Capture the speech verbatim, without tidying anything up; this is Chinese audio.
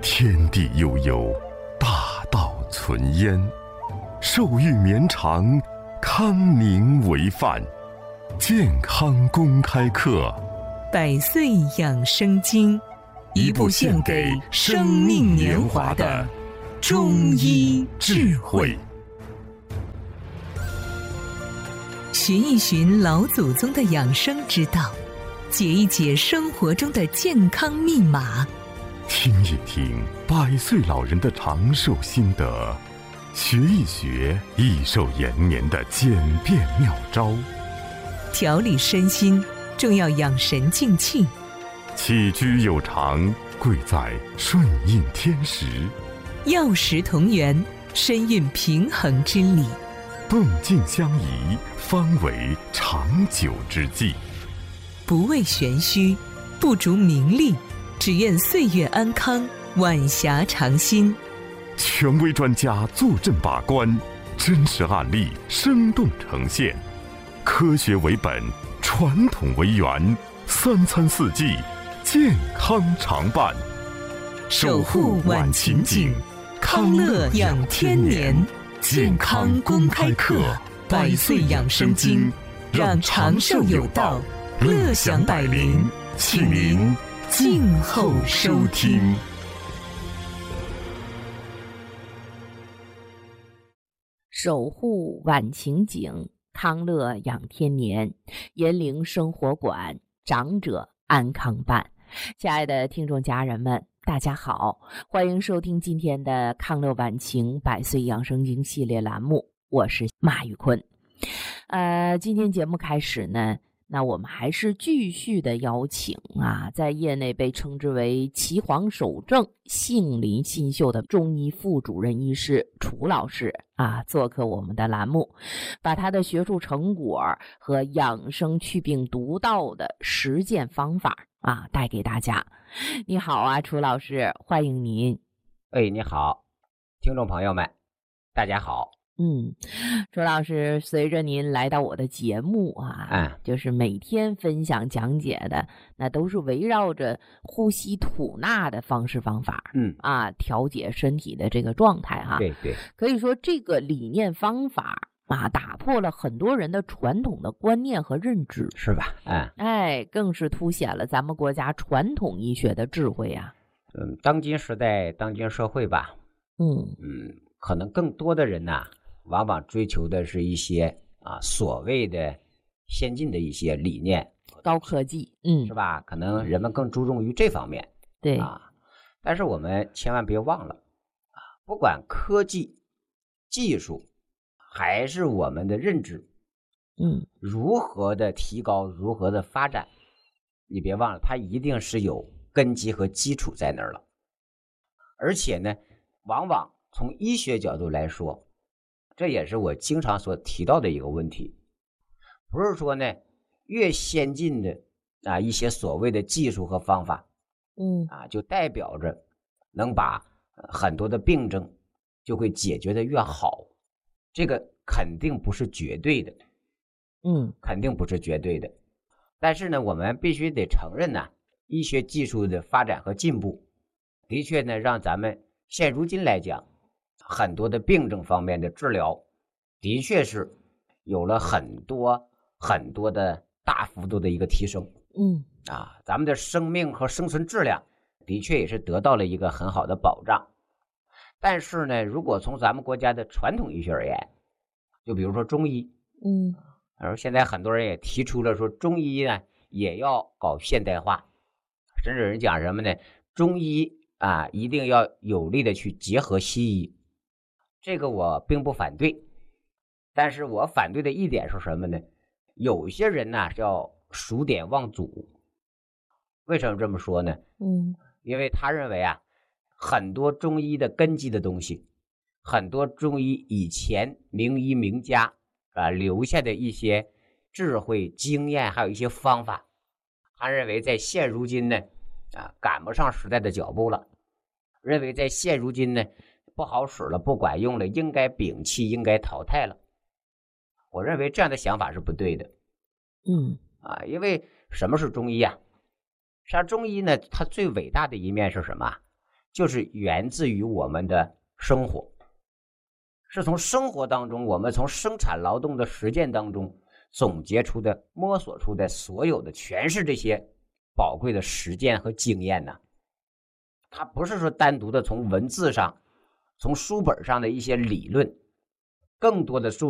天地悠悠，大道存焉。寿欲绵长，康宁为范。健康公开课， 百岁养生经，一部献给生命年华的中医智慧。寻一寻老祖宗的养生之道，解一解生活中的健康密码， 听一听百岁老人的长寿心得，学一学益寿延年的简便妙招。 调理身心，重要养神静气。 起居有常，贵在顺应天时。 药食同源，身运平衡之理。 动静相宜，方为长久之计。 不为玄虚，不逐名利，只愿岁月安康，晚霞长新。 权威专家坐镇把关，真实案例生动呈现。科学为本，传统为源，三餐四季，健康常伴。 守护晚晴景，康乐养天年。健康公开课，百岁养生经，让长寿有道，乐享百龄，请您静候收听。 守护晚晴景，康乐养天年，延龄生活馆，长者安康办。亲爱的听众家人们，大家好，欢迎收听今天的康乐晚晴百岁养生经系列栏目，我是马玉坤。呃，今天节目开始呢，那我们还是继续的邀请啊，在业内被称之为岐黄首正、杏林新秀的中医副主任医师楚老师啊，做客我们的栏目，把他的学术成果和养生祛病独到的实践方法啊带给大家。你好啊，楚老师，欢迎您。 哎，你好，听众朋友们，大家好。 嗯，楚老师，随着您来到我的节目啊， 嗯， 就是每天分享讲解的，那都是围绕着呼吸吐纳的方式方法， 嗯啊，调节身体的这个状态哈。 对对， 可以说这个理念方法啊，打破了很多人的传统的观念和认知， 是吧？嗯， 哎，更是凸显了咱们国家传统医学的智慧啊。 嗯，当今时代，当今社会吧， 嗯嗯，可能更多的人呐，往往追求的是一些啊所谓的先进的一些理念、 高科技，嗯， 是吧？可能人们更注重于这方面， 对啊。但是我们千万别忘了啊，不管科技、技术，还是我们的认知， 嗯， 如何的提高，如何的发展，你别忘了，它一定是有根基和基础在那儿了。而且呢，往往从医学角度来说，这也是我经常所提到的一个问题，不是说呢，越先进的啊一些所谓的技术和方法， 嗯啊，就代表着能把很多的病症就会解决的越好，这个肯定不是绝对的， 嗯， 肯定不是绝对的。但是呢，我们必须得承认呢，医学技术的发展和进步，的确呢，让咱们现如今来讲，很多的病症方面的治疗，的确是有了很多很多的大幅度的一个提升。 嗯啊，咱们的生命和生存质量的确也是得到了一个很好的保障。但是呢，如果从咱们国家的传统医学而言，就比如说中医， 嗯， 而现在很多人也提出了说中医呢也要搞现代化，甚至有人讲什么呢？中医啊一定要有力的去结合西医。这个我并不反对，但是我反对的一点是什么呢？有些人呢叫数典忘祖。为什么这么说呢？ 嗯， 因为他认为啊，很多中医的根基的东西，很多中医以前名医名家啊留下的一些智慧经验，还有一些方法，他认为在现如今呢啊赶不上时代的脚步了，认为在现如今呢不好使了，不管用了，应该摒弃，应该淘汰了。我认为这样的想法是不对的。 嗯啊，因为什么是中医啊？实际上中医呢，它最伟大的一面是什么？ 就是源自于我们的生活，是从生活当中，我们从生产劳动的实践当中总结出的、摸索出的所有的，全是这些宝贵的实践和经验呢。它不是说单独的从文字上、从书本上的一些理论，更多的注